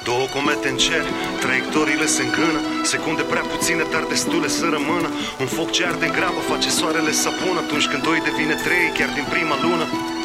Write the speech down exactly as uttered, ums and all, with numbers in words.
Două comete în cer, traiectoriile se îngână, secunde prea puține, dar destule să rămână. Un foc ce arde în grabă face soarele să pună, atunci când doi devine trei chiar din prima lună.